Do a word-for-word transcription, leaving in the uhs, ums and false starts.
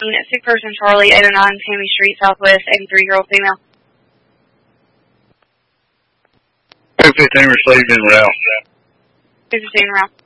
Sick person Charlie, eight oh nine Tammy Street, Southwest, eighty-three-year-old female. two fifteen received in route. two fifteen route.